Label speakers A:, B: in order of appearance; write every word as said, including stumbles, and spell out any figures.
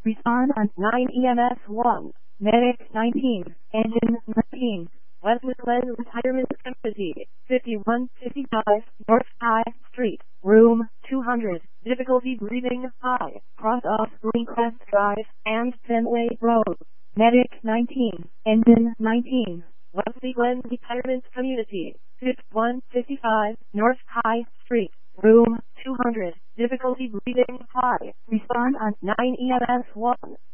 A: Respond on nine E M S one. Medic nineteen. Engine nineteen. Westwood Glen Retirement Community, fifty-one fifty-five North High Street, Room two hundred. Difficulty breathing high. Cross off Greencrest Drive and Fenway Road. Medic nineteen. Engine nineteen. Westwood Glen Retirement Community, fifty-one fifty-five North High Street, Room two hundred. Difficulty breathing high. Respond on nine E M S one.